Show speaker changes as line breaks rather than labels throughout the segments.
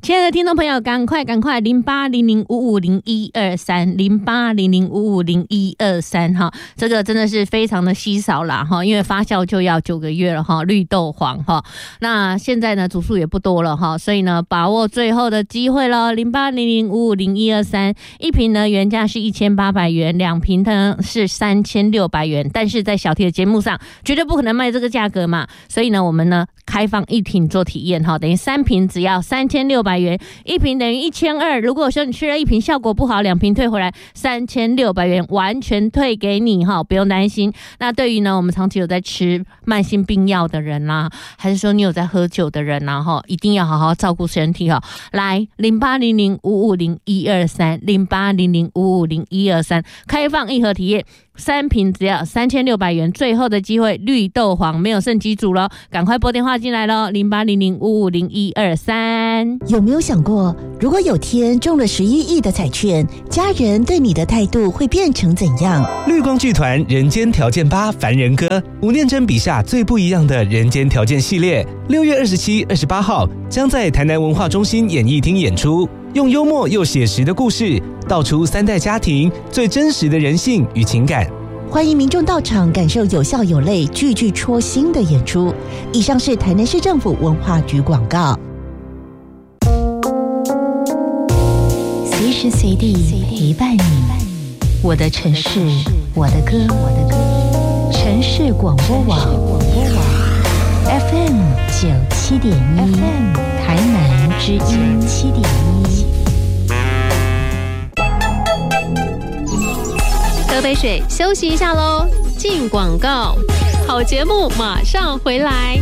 亲爱的听众朋友，赶快08005501230800550123哈，这个真的是非常的稀少啦哈，因为发酵就要9个月了哈，绿豆黄哈。那现在呢，组数也不多了哈，所以呢，把握最后的机会咯，0800550123，一瓶呢原价是1800元，2瓶呢是3600元，但是在小T的节目上绝对不可能卖这个价格嘛，所以呢，我们呢开放1瓶做体验哈，等于3瓶只要3600元，1瓶等于1200。如果说你吃了1瓶效果不好，2瓶退回来3600元，完全退给你哈，不用担心。那对于呢，我们长期有在吃慢性病药的人啦，还是说你有在喝酒的人啦哈，一定要好好照顾身体哈。来08005501230800550123，开放1盒体验。3瓶只要3600元，最后的机会，绿豆黄没有剩几组了，赶快拨电话进来咯，0800550123。
有没有想过，如果有天中了11亿的彩券，家人对你的态度会变成怎样？
绿光剧团人间条件8凡人歌，吴念真笔下最不一样的人间条件系列，6月27、28号将在台南文化中心演艺厅演出。用幽默又写实的故事，道出3代家庭最真实的人性与情感。
欢迎民众到场感受有笑有泪、句句戳心的演出。以上是台南市政府文化局广告。随时随地陪伴你，我的城市，我的歌，城市广播网 FM 97.1，台南之音7.1。
喝杯水，休息一下咯，进广告。好节目马上回来。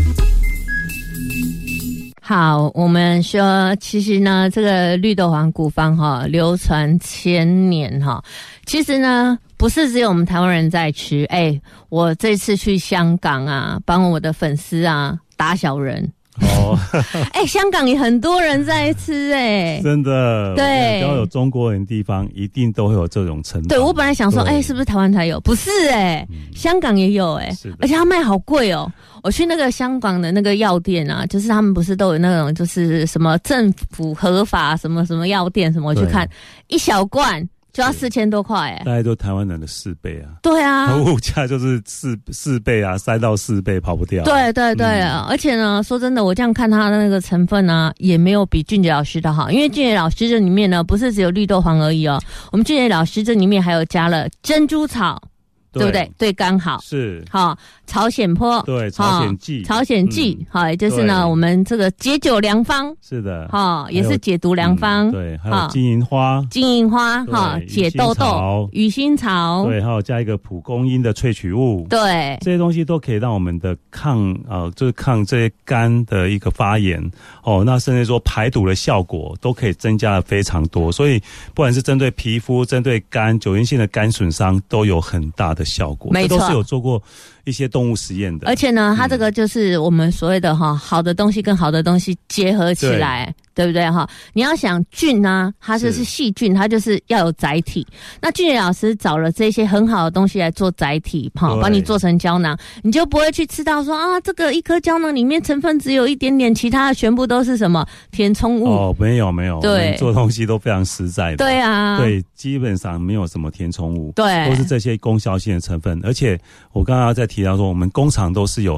好，我们说，其实呢，这个绿豆黄古方哈，流传千年哈。其实呢，不是只有我们台湾人在吃。我这次去香港啊，帮我的粉丝啊打小人。香港也很多人在吃
真的，
对，
只要有中国人的地方，一定都会有这种程度。
对，我本来想说，是不是台湾才有？不是香港也有而且它卖好贵哦。我去那个香港的那个药店啊，就是他们不是都有那种就是什么政府合法什么什么药店什么，我去看一小罐就要4000多块
大概都台湾人的4倍啊。
对啊，
物价就是四倍啊，3到4倍跑不掉。
对对对而且呢，说真的，我这样看它的那个成分呢，也没有比俊杰老师的好，因为俊杰老师这里面呢，不是只有绿豆黄而已哦，我们俊杰老师这里面还有加了珍珠草。对不对？对肝好
是
好，朝鲜坡
对朝鲜蓟，
朝鲜蓟好，也就是呢我们这个解酒良方
是的，
也是解毒良方。
对，还有金银花
解痘痘，鱼腥草
对，还有加一个蒲公英的萃取物，
对，
这些东西都可以让我们的就是抗这些肝的一个发炎那甚至说排毒的效果都可以增加了非常多，所以不管是针对皮肤、针对肝、酒精性的肝损伤都有很大的效果，
没错，
这都是有做过一些动物实验的。
而且呢，它这个就是我们所谓的好的东西跟好的东西结合起来，对不对你要想菌啊，它就是细菌，它就是要有载体。那俊杰老师找了这些很好的东西来做载体，帮你做成胶囊，你就不会去吃到说这个一颗胶囊里面成分只有一点点，其他的全部都是什么填充物。
没有，对，做东西都非常实在的。
对啊，
对，基本上没有什么填充物，
对，
都是这些功效性的成分。而且我刚刚在提到说，我们工厂都是有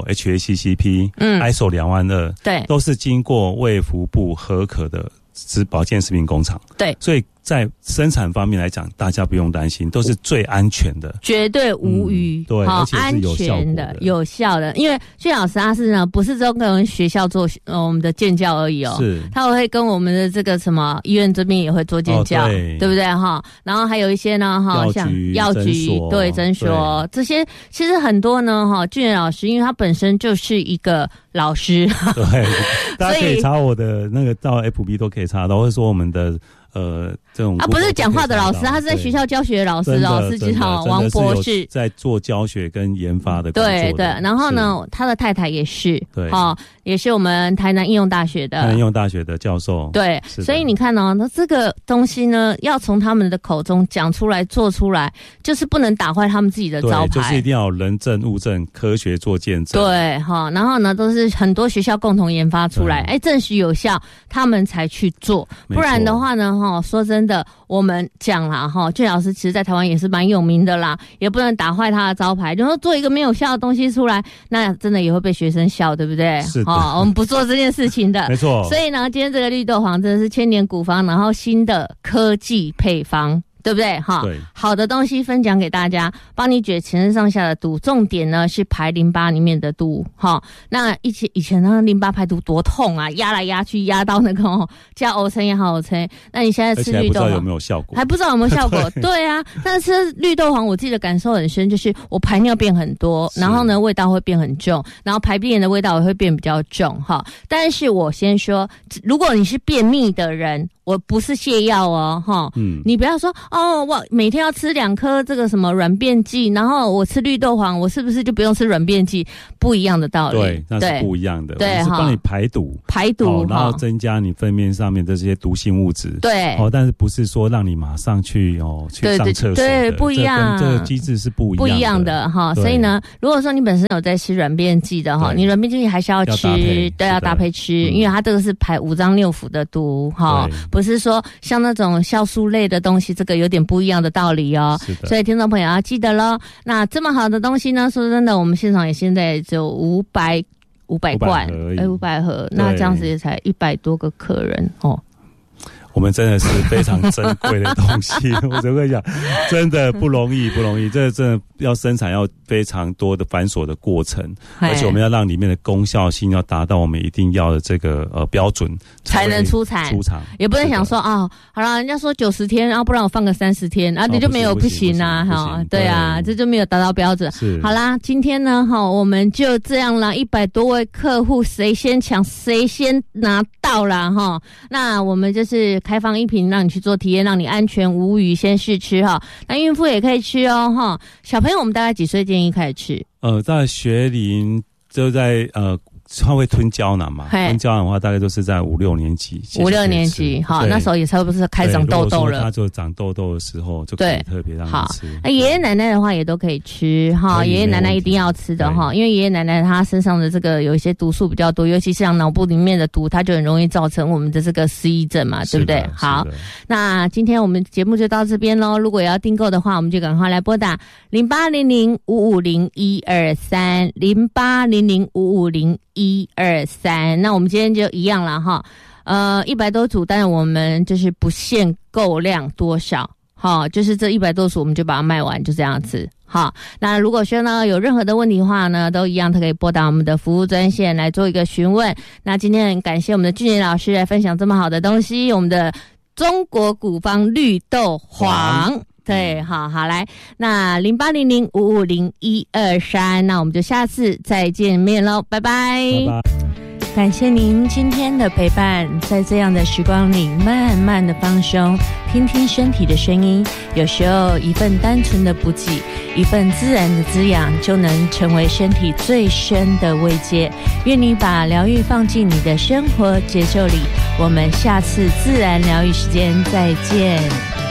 HACCP、ISO 22000，对，都是经过卫福部核可的保健食品工厂，对，所以在生产方面来讲，大家不用担心，都是最安全的，
绝对无虞，
对，而且是有效果的，
有效的。因为俊老师他是呢，不是只跟我们学校做我们的健教而已是他会跟我们的这个什么医院这边也会做健教，对不对然后还有一些呢像药局对诊所这些，其实很多呢俊老师，因为他本身就是一个老师，
对，大家可以查我的那个到 FB 都可以查到，或者说我们的这种
不是讲话的老师，他是在学校教学的老师哦，是王博士
在做教学跟研发的工作的。
对对，然后呢，他的太太也是，对，也是我们台南应用大学的
教授。
对，所以你看哦，那这个东西呢，要从他们的口中讲出来、做出来，就是不能打坏他们自己的招牌，
就是一定要有人证、物证、科学做见证。
对，然后呢，都是很多学校共同研发出来，证实有效，他们才去做。不然的话呢，说真的，我们讲啦，俊老师其实在台湾也是蛮有名的啦，也不能打坏他的招牌。就说做一个没有效的东西出来，那真的也会被学生笑，对不对？
是的。
我们不做这件事情的，
没错。
所以呢，今天这个绿豆黄真的是千年古方，然后新的科技配方。对不对？对，好的东西分享给大家，帮你解全身上下的毒。重点呢是排淋巴里面的毒。那以前那个淋巴排毒多痛啊，压来压去，压到那个加欧称也好欧称。那你现在吃绿豆黄，
还不知道有没有效果？
还不知道有没有效果？对啊，但是吃绿豆黄，我自己的感受很深，就是我排尿变很多，然后呢味道会变很重，然后排便的味道也会变比较重。但是我先说，如果你是便秘的人，我不是泻药哦，你不要说我每天要吃2颗这个什么软便剂，然后我吃绿豆黄，我是不是就不用吃软便剂？不一样的道理，
对，那是不一样的。对，是帮你排毒，然后增加你粪便上面的这些毒性物质。
对，
但是不是说让你马上去上厕所？对，
不一样，
这个机制是不一样的
所以呢，如果说你本身有在吃软便剂的你软便剂还是要吃，要搭配吃，因为它这个是排五脏六腑的毒不是说像那种酵素类的东西，这个有点不一样的道理哦。所以听众朋友要记得咯。那这么好的东西呢，说真的，我们现场也现在只有500罐，500盒，那这样子也才100多个客人
我们真的是非常珍贵的东西，我只会讲，真的不容易，这真的要生产要非常多的繁琐的过程，而且我们要让里面的功效性要达到我们一定要的这个标准，
才能出厂，也不能想说好了，人家说90天，然后不然我放个30天，你就没有不行啊，对啊，这就没有达到标准。好啦，今天呢我们就这样啦，100多位客户，谁先抢谁先拿到啦那我们就是开放1瓶让你去做体验，让你安全无虞先试吃那孕妇也可以吃哦小朋友我们大概几岁建议开始吃？
在学龄就在他会吞胶囊嘛？吞胶囊的话，大概都是在5-6年级。
5-6年级，那时候也差不多是开长痘痘了。
他就长痘痘的时候，就可以特别让他吃。
那爷爷奶奶的话也都可以吃爷爷奶奶一定要吃的因为爷爷奶奶他身上的这个有一些毒素比较多，尤其是像脑部里面的毒，它就很容易造成我们的这个失忆症嘛，对不对？好，那今天我们节目就到这边咯。如果要订购的话，我们就赶快来拨打0800-550-123，0800-550-123。那我们今天就一样啦100多组，但是我们就是不限购量多少就是这100多组我们就把它卖完，就这样子。那如果说呢有任何的问题的话呢，都一样，他可以拨打我们的服务专线来做一个询问。那今天很感谢我们的俊杰老师来分享这么好的东西，我们的中国古方绿豆黄。对，好来，那0800-550-123，那我们就下次再见面咯，拜拜。感谢您今天的陪伴，在这样的时光里慢慢的放松，听听身体的声音，有时候一份单纯的补给，一份自然的滋养，就能成为身体最深的慰藉。愿你把疗愈放进你的生活节奏里，我们下次自然疗愈时间再见。